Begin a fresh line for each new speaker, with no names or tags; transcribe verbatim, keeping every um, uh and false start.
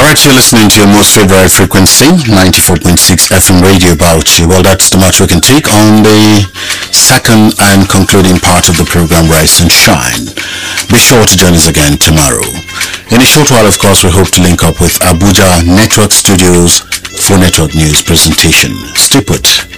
Alright, you're listening to your most favorite frequency, ninety-four point six F M Radio Bauchi. Well, that's the much we can take on the second and concluding part of the program, Rise and Shine. Be sure to join us again tomorrow. In a short while, of course, we hope to link up with Abuja Network Studios for Network News presentation. Stay put.